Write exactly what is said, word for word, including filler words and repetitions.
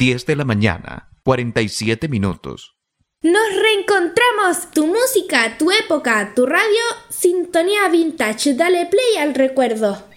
diez de la mañana, cuarenta y siete minutos. Nos reencontramos. Tu música, tu época, tu radio, Sintonía Vintage. Dale play al recuerdo.